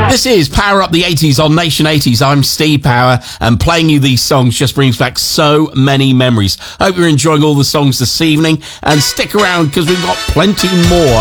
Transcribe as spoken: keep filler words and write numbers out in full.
This is Power Up the eighties on Nation eighties. I'm Steve Power, and playing you these songs just brings back so many memories. Hope you're enjoying all the songs this evening, and stick around because we've got plenty more.